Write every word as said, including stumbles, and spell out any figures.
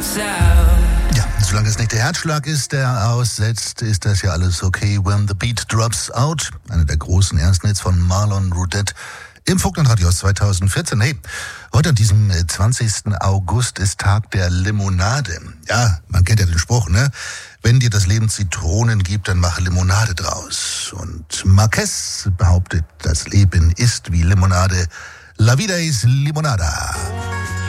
Ja, solange es nicht der Herzschlag ist, der aussetzt, ist das ja alles okay. When the beat drops out, einer der großen ersten Hits von Marlon Roudette im Vogtlandradio aus zweitausendvierzehn. Hey, heute an diesem zwanzigsten August ist Tag der Limonade. Ja, man kennt ja den Spruch, ne? Wenn dir das Leben Zitronen gibt, dann mache Limonade draus. Und Marquez behauptet, das Leben ist wie Limonade. La vida es limonada.